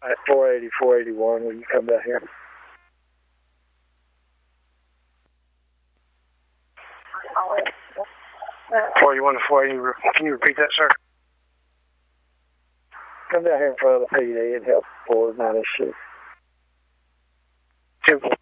At 480, 481, will you come down here? 481 to 480, can you repeat that, sir? Come down here in front of the PD and help forward 9 issue. 10